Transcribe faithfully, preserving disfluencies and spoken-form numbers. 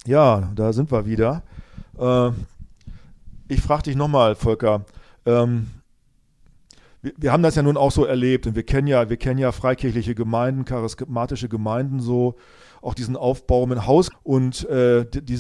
Ja, da sind wir wieder. Äh, Ich frage dich nochmal, Volker. Ähm, wir, wir haben das ja nun auch so erlebt und wir kennen ja, wir kennen ja freikirchliche Gemeinden, charismatische Gemeinden so, auch diesen Aufbau mit Haus und äh, die,